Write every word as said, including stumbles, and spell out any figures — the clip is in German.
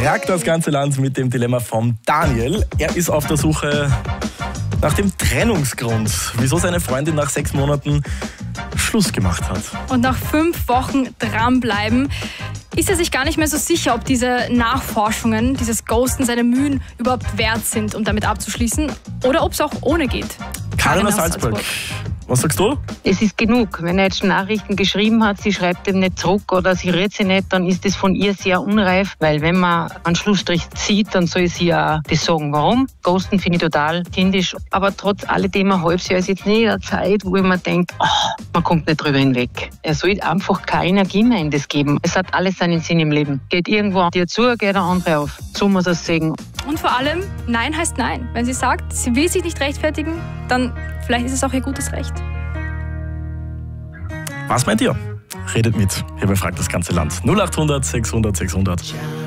fragt das ganze Land mit dem Dilemma vom Daniel. Er ist auf der Suche nach dem Trennungsgrund, wieso seine Freundin nach sechs Monaten Schluss gemacht hat. Und nach fünf Wochen dranbleiben, ist er sich gar nicht mehr so sicher, ob diese Nachforschungen, dieses Ghosten, seine Mühen überhaupt wert sind, um damit abzuschließen, oder ob es auch ohne geht. Karin aus Salzburg. Was sagst du? Es ist genug. Wenn er jetzt Nachrichten geschrieben hat, sie schreibt ihm nicht zurück oder sie rührt sie nicht, dann ist das von ihr sehr unreif, weil wenn man einen Schlussstrich zieht, dann soll sie ja das sagen. Warum? Ghosten finde ich total kindisch, aber trotz alledem ein halbes Jahr ist jetzt nicht eine Zeit, wo ich mir denke, oh, man kommt nicht drüber hinweg. Er soll einfach keine Energie mehr in das geben. Es hat alles seinen Sinn im Leben. Geht irgendwo an dir zu, geht der andere auf. So muss er es sehen. Und vor allem, Nein heißt Nein. Wenn sie sagt, sie will sich nicht rechtfertigen, dann vielleicht ist es auch ihr gutes Recht. Was meint ihr? Redet mit. Hier befragt das ganze Land. null acht hundert sechshundert sechshundert.